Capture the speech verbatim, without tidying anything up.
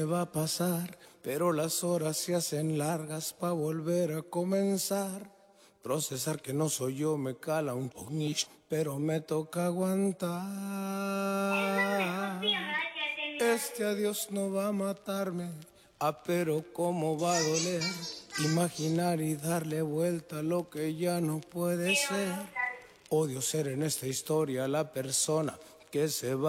Me va a pasar, pero las horas se hacen largas pa' volver a comenzar. Procesar que no soy yo me cala un poquillo, pero me toca aguantar. Este adiós no va a matarme, ah, pero cómo va a doler. Imaginar y darle vuelta a lo que ya no puede ser. Odio ser en esta historia la persona que se va.